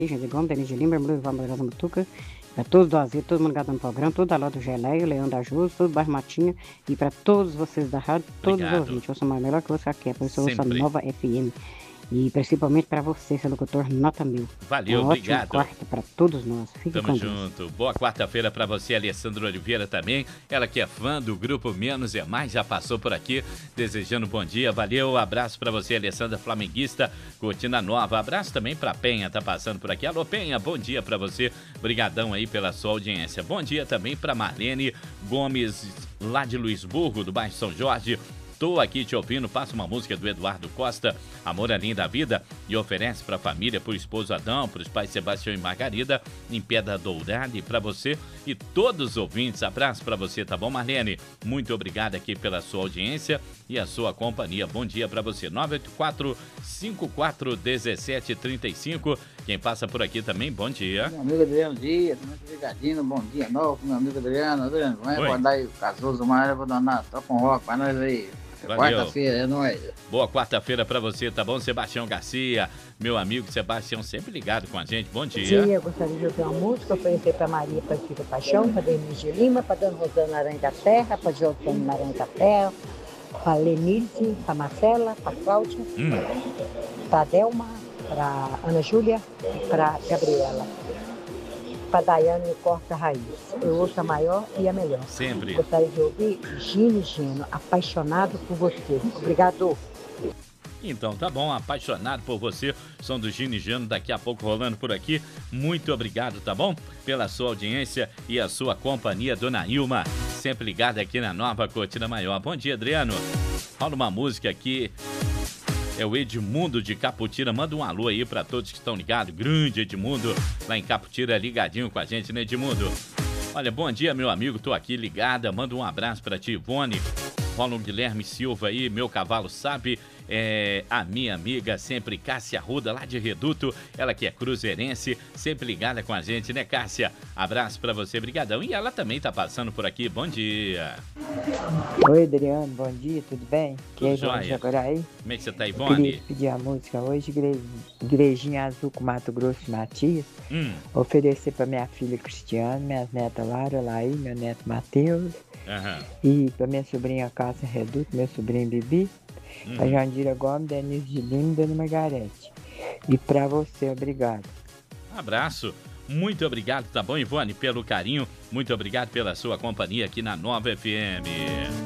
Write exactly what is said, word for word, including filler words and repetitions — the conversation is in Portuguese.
de Gomes, Denis de Lima, Blue Ivan Moreira Mutuca, para todos do Azul, todo mundo ligado no programa, toda a Ló do Geleia, Leão da Jus, todo o Bairro Matinha, e para todos vocês da rádio, todos Obrigado. os ouvintes. Eu sou mais melhor que você aqui, por isso eu ouço a Sempre. Nova F M. E principalmente para você, seu locutor, nota mil. Valeu, um obrigado. Ótimo quarto para todos nós. Fique Tamo com Deus. junto. Boa quarta-feira pra você, Alessandra Oliveira também. Ela que é fã do Grupo Menos é Mais, já passou por aqui, desejando bom dia. Valeu, abraço pra você, Alessandra Flamenguista, curtindo a nova. Abraço também pra Penha, tá passando por aqui. Alô, Penha, bom dia pra você. Brigadão aí pela sua audiência. Bom dia também pra Marlene Gomes, lá de Luisburgo, do bairro São Jorge. Tô aqui te ouvindo, passa uma música do Eduardo Costa, Amor é Linda Vida, e oferece pra família, pro esposo Adão, pros pais Sebastião e Margarida, em Pedra Dourada, e pra você e todos os ouvintes. Abraço pra você, tá bom, Marlene? Muito obrigado aqui pela sua audiência e a sua companhia. Bom dia pra você. nove oito quatro, cinco quatro um sete três cinco. Quem passa por aqui também, bom dia. Meu amigo Adriano Dias, muito ligadinho, bom dia novo, meu amigo Adriano. Adriano, vai acordar aí o Cazuza, uma hora, vou danar, toca um rock pra nós aí. Quarta-feira, é nóis. Boa quarta-feira pra você, tá bom, Sebastião Garcia? Meu amigo Sebastião, sempre ligado com a gente. Bom dia. Bom dia, eu gostaria de ouvir uma música, oferecer pra Maria Francisca Paixão, pra Denis de Lima, pra Dona Rosana Aranha da Terra, pra Josane Aranha da Terra, pra Lenice, pra Marcela, pra Cláudia, hum. pra Delma, pra Ana Júlia e pra Gabriela. Pra Daiane e Corta Raiz. Eu ouço a maior e a melhor. Sempre. Gostaria de ouvir Gino Geno, apaixonado por você. Obrigado. Então tá bom, apaixonado por você, som do Gino e Geno, daqui a pouco rolando por aqui. Muito obrigado, tá bom? Pela sua audiência e a sua companhia, Dona Ilma, sempre ligada aqui na Nova Cortina Maior. Bom dia, Adriano. Rola uma música aqui. É o Edmundo de Caputira. Manda um alô aí pra todos que estão ligados. Grande Edmundo, lá em Caputira, ligadinho com a gente, né, Edmundo? Olha, bom dia, meu amigo. Tô aqui ligada. Manda um abraço pra ti, Ivone. Rola um Guilherme Silva aí, meu cavalo sabe. É, a minha amiga sempre, Cássia Arruda, lá de Reduto. Ela que é cruzeirense, sempre ligada com a gente, né, Cássia? Abraço pra você, brigadão. E ela também tá passando por aqui. Bom dia. Oi, Adriano, bom dia, tudo bem? Tudo e aí, jóia. Aí? Como é que você tá, Eu Ivone? queria pedir a música hoje, Igre... Igrejinha Azul com Mato Grosso e Matias. Hum. Oferecer pra minha filha Cristiane, minhas netas Lara, Laí, meu neto Matheus. Uhum. E pra minha sobrinha Cássia Reduto, meu sobrinho Bibi. Uhum. Pra Jandira Gomes, Denise de Lima e Dona Margarete. E pra você, obrigado. Abraço. Muito obrigado, tá bom, Ivone, pelo carinho. Muito obrigado pela sua companhia aqui na Nova F M.